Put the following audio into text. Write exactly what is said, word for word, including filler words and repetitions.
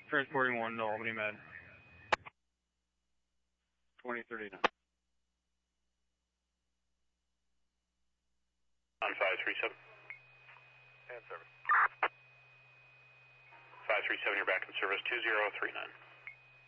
Transporting one to Albany Med. twenty thirty-nine. On five three seven. And service. five three seven, you're back in service two zero three nine.